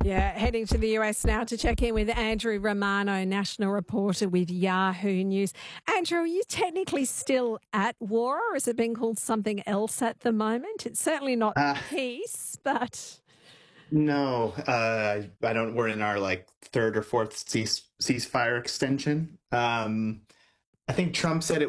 Yeah, heading to the US now to check in with Andrew Romano, national reporter with Yahoo News. Andrew, are you technically still at war, or has it been called something else at the moment? It's certainly not Uh, peace, but no, I don't. We're in our like third or fourth ceasefire extension. I think Trump said it